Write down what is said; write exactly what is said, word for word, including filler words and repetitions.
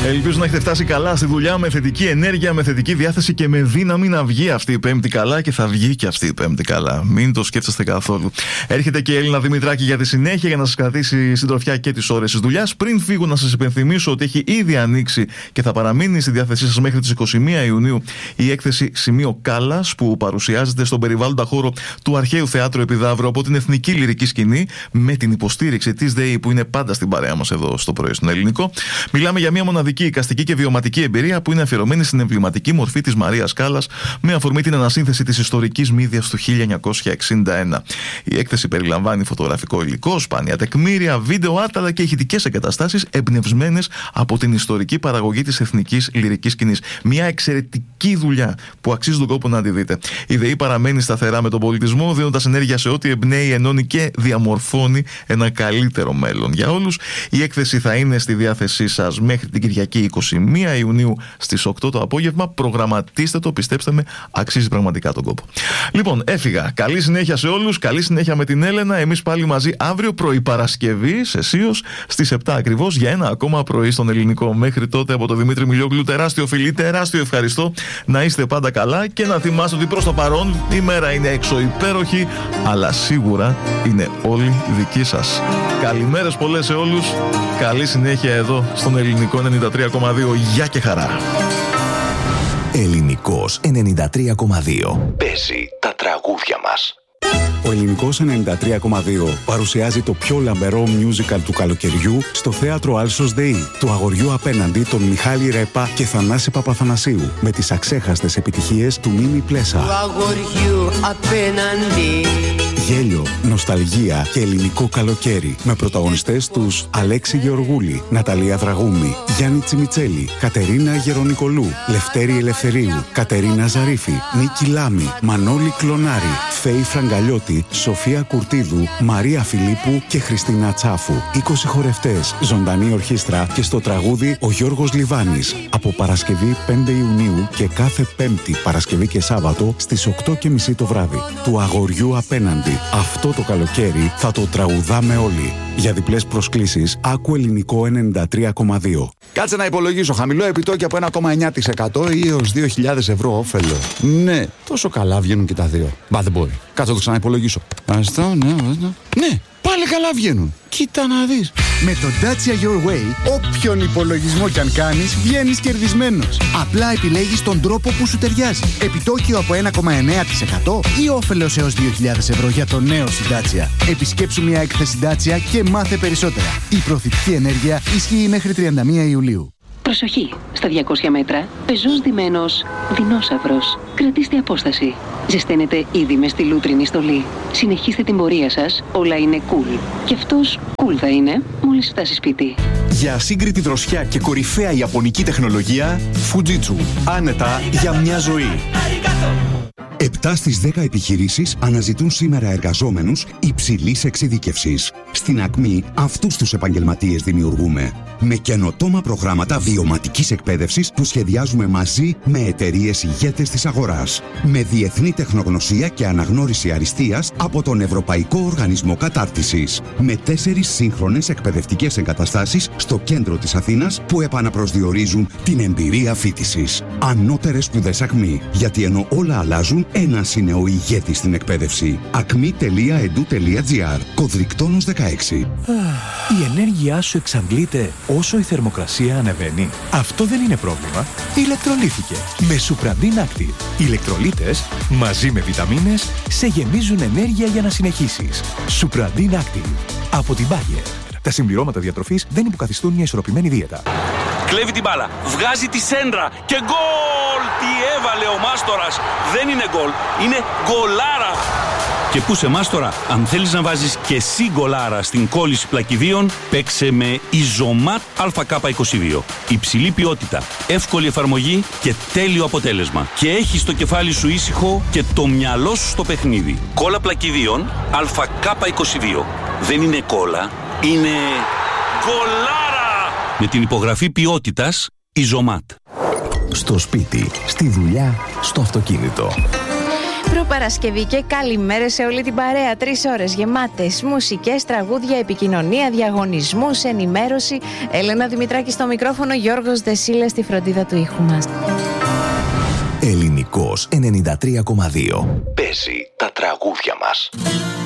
Ελπίζω να έχετε φτάσει καλά στη δουλειά, με θετική ενέργεια, με θετική διάθεση και με δύναμη να βγει αυτή η Πέμπτη καλά, και θα βγει και αυτή η Πέμπτη καλά. Μην το σκέφτεστε καθόλου. Έρχεται και η Έλληνα Δημητράκη για τη συνέχεια, για να σας κρατήσει συντροφιά και τις ώρες της δουλειάς. Πριν φύγω, να σας υπενθυμίσω ότι έχει ήδη ανοίξει και θα παραμείνει στη διάθεσή σας μέχρι τις είκοσι μία Ιουνίου η έκθεση Σημείο Κάλλας, που παρουσιάζεται στον περιβάλλοντα χώρο του Αρχαίου Θεάτρου Επιδαύρου από την Εθνική Λυρική Σκηνή, με την υποστήριξη της ΔΕΗ, που είναι πάντα στην παρέα μας εδώ στο πρωί στον Ελληνικό. Μιλάμε για μια μοναδική εικαστική και βιωματική εμπειρία που είναι αφιερωμένη στην εμβληματική μορφή της Μαρίας Κάλλας, με αφορμή την ανασύνθεση της ιστορικής Μύδιας του χίλια εννιακόσια εξήντα ένα. Η έκθεση περιλαμβάνει φωτογραφικό υλικό, σπάνια τεκμήρια, βίντεο άρτα αλλά και ηχητικές εγκαταστάσεις εμπνευσμένες από την ιστορική παραγωγή της Εθνικής Λυρικής Σκηνής. Μια εξαιρετική δουλειά που αξίζει τον κόπο να τη δείτε. Η ΔΕΗ παραμένει σταθερά με τον πολιτισμό, δίνοντας ενέργεια σε ό,τι εμπνέει, ενώνει και διαμορφώνει ένα καλύτερο μέλλον για όλους. Η έκθεση θα είναι στη διάθεσή σας μέχρι την Κυριακή είκοσι μία Ιουνίου στις οκτώ το απόγευμα. Προγραμματίστε το, πιστέψτε με, αξίζει πραγματικά τον κόπο. Λοιπόν, έφυγα. Καλή συνέχεια σε όλους. Καλή συνέχεια με την Έλενα. Εμείς πάλι μαζί αύριο πρωί Παρασκευή, σε Σίος, στις επτά ακριβώς, για ένα ακόμα πρωί στον Ελληνικό. Μέχρι τότε, από τον Δημήτρη Μιλιόγλου, τεράστιο φιλί, τεράστιο ευχαριστώ. Να είστε πάντα καλά και να θυμάστε ότι προς το παρόν η μέρα είναι έξω υπέροχη, αλλά σίγουρα είναι όλη δική σας. Καλημέρες πολλές σε όλους. Καλή συνέχεια εδώ στον Ελληνικό ενενήντα τρία κόμμα δύο. Γεια και χαρά. Ελληνικός ενενήντα τρία κόμμα δύο. Παίζει τα τραγούδια μας. Ο Ελληνικός ενενήντα τρία κόμμα δύο παρουσιάζει το πιο λαμπερό musical του καλοκαιριού στο θέατρο Άλσος ΔΕΗ, του αγοριού απέναντι, των Μιχάλη Ρέπα και Θανάση Παπαθανασίου, με τις αξέχαστες επιτυχίες του Μίμη Πλέσα. Του αγοριού απέναντι. Γέλιο, νοσταλγία και ελληνικό καλοκαίρι, με πρωταγωνιστές τους Αλέξη Γεωργούλη, Ναταλία Δραγούμη, Γιάννη Τσιμιτσέλη, Κατερίνα Γερονικολού, Λευτέρη Ελευθερίου, Κατερίνα Ζαρίφη, Νίκη Λάμη, Μανώλη Κλονάρη, Φέη Φραγκαλιώτη, Σοφία Κουρτίδου, Μαρία Φιλίππου και Χριστίνα Τσάφου. είκοσι χορευτές, ζωντανή ορχήστρα και στο τραγούδι ο Γιώργος Λιβάνης. Από Παρασκευή πέντε Ιουνίου και κάθε Πέμπτη, Παρασκευή και Σάββατο στις οκτώ και μισή το βράδυ. Του αγοριού απέναντι. Αυτό το καλοκαίρι θα το τραγουδάμε όλοι. Για διπλές προσκλήσεις, άκου Ελληνικό ενενήντα τρία κόμμα δύο. Κάτσε να υπολογίσω. Χαμηλό επιτόκιο από ένα κόμμα εννιά τοις εκατό ή έως δύο χιλιάδες ευρώ όφελο. Ναι, τόσο καλά βγαίνουν και τα δύο. Μπα, δεν μπορεί. Κάτσε να το ξαναυπολογίσω. Αυτό, ναι, ναι. Ναι, πάλι καλά βγαίνουν. Κοίτα να δεις. Με το Dacia Your Way, όποιον υπολογισμό κι αν κάνεις, βγαίνεις κερδισμένος. Απλά επιλέγεις τον τρόπο που σου ταιριάζει. Επιτόκιο από ένα κόμμα εννιά τοις εκατό ή όφελος έως δύο χιλιάδες ευρώ για το νέο σου Dacia. Επισκέψου μια έκθεση Dacia και μάθε περισσότερα. Η προθητική ενέργεια ισχύει μέχρι τριάντα μία Ιουλίου. Προσοχή! Στα διακόσια μέτρα, πεζός ντυμένος δεινόσαυρος. Κρατήστε απόσταση. Ζεσταίνετε ήδη με στη λούτρινη στολή. Συνεχίστε την πορεία σας, όλα είναι cool. Και αυτός cool θα είναι μόλις φτάσει σπίτι. Για ασύγκριτη δροσιά και κορυφαία ιαπωνική τεχνολογία, Fujitsu. Άνετα για μια ζωή. επτά στις δέκα επιχειρήσεις αναζητούν σήμερα εργαζόμενους υψηλής εξειδίκευσης. Στην Ακμή αυτούς τους επαγγελματίες δημιουργούμε. Με καινοτόμα προγράμματα βιωματικής εκπαίδευσης που σχεδιάζουμε μαζί με εταιρείες ηγέτες της αγοράς. Με διεθνή τεχνογνωσία και αναγνώριση αριστείας από τον Ευρωπαϊκό Οργανισμό Κατάρτισης. Με τέσσερις σύγχρονες εκπαιδευτικές εγκαταστάσεις στο κέντρο της Αθήνας που επαναπροσδιορίζουν την εμπειρία φοιτησης. Ανώτερες σπουδές Ακμή. Γιατί ενώ όλα αλλάζουν, ένας είναι ο ηγέτης στην εκπαίδευση. ακμή τελεία ι ντι γιου τελεία τζι άρ. Κωδρικτόνος δεκαέξι. Η ενέργειά σου εξαντλείται όσο η θερμοκρασία ανεβαίνει. Αυτό δεν είναι πρόβλημα. Ηλεκτρολύθηκε με Supradin Active. Οι ηλεκτρολίτες μαζί με βιταμίνες σε γεμίζουν ενέργεια για να συνεχίσεις. Supradin Active από την Bayer. Τα συμπληρώματα διατροφής δεν υποκαθιστούν μια ισορροπημένη δίαιτα. Κλέβει την μπάλα, βγάζει τη σέντρα και γκολ! Τι έβαλε ο Μάστορας! Δεν είναι γκολ, είναι γκολάρα! Και πού σε Μάστορα, αν θέλεις να βάζεις και εσύ γκολάρα στην κόλληση πλακιδίων, παίξε με Ιζωμάτ Α Κ είκοσι δύο. Υψηλή ποιότητα, εύκολη εφαρμογή και τέλειο αποτέλεσμα. Και έχεις το κεφάλι σου ήσυχο και το μυαλό σου στο παιχνίδι. Κόλλα πλακιδίων Α Κ είκοσι δύο. Δεν είναι κόλλα, είναι γκολάρα! Με την υπογραφή ποιότητας Ιζωμάτ. Στο σπίτι, στη δουλειά, στο αυτοκίνητο. Προπαρασκευή και καλημέρες σε όλη την παρέα. Τρεις ώρες γεμάτες μουσικές, τραγούδια, επικοινωνία, διαγωνισμούς, ενημέρωση. Έλενα Δημητράκη στο μικρόφωνο, Γιώργος Δεσίλα στη φροντίδα του ήχου μας. Ελληνικός ενενήντα τρία κόμμα δύο. Παίζει τα τραγούδια μας.